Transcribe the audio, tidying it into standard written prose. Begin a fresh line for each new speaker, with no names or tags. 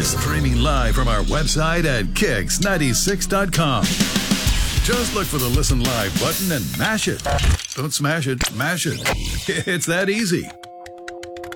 Streaming live from our website at kicks96.com. Just look for the Listen Live button and mash it. Don't smash it, mash it. It's that easy.